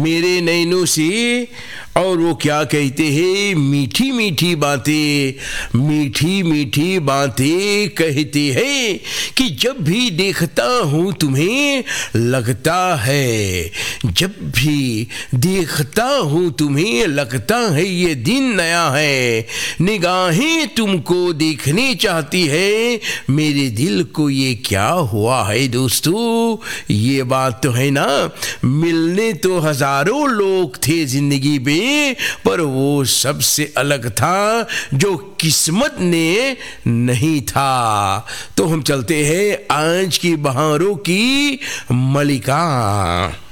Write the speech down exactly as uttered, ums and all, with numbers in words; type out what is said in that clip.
मेरे नैनों से। और वो क्या कहते हैं, मीठी मीठी बातें, मीठी मीठी बातें कहते हैं कि जब भी देखता हूँ तुम्हें लगता है, जब भी देखता हूँ तुम्हें लगता है ये दिन नया है। निगाहें तुमको देखने चाहती है, मेरे दिल को ये क्या हुआ है दोस्तों। ये बात तो है ना, मिलने तो हजारों लोग थे जिंदगी में, पर वो सबसे अलग था जो किस्मत ने नहीं था। तो हम चलते हैं आज की बहारों की मलिका।